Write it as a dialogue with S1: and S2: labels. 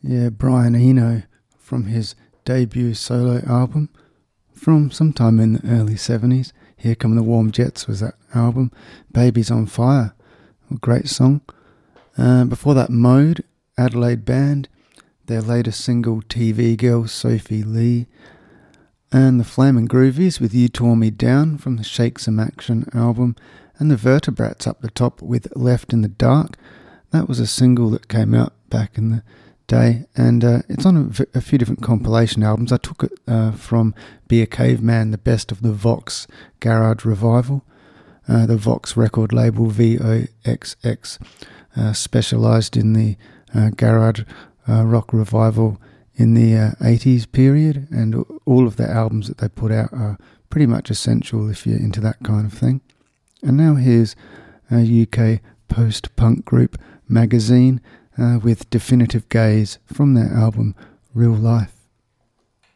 S1: Yeah, Brian Eno from his debut solo album from sometime in the early 70s. Here Come the Warm Jets was that album. Baby's on Fire, a great song. Before that, Mode, Adelaide band, their latest single TV Girl, Sophie Lee. And the Flamin' Groovies with You Tore Me Down from the Shake Some Action album. And the Vertebrats up the top with Left in the Dark. That was a single that came out back in the day, and it's on a few different compilation albums. I took it from Be a Caveman, the best of the Vox Garage Revival. The Vox record label, VOXX, specialised in the garage rock revival in the 80s period, and all of the albums that they put out are pretty much essential if you're into that kind of thing. And now here's a UK post-punk group Magazine with Definitive Gaze from their album Real Life.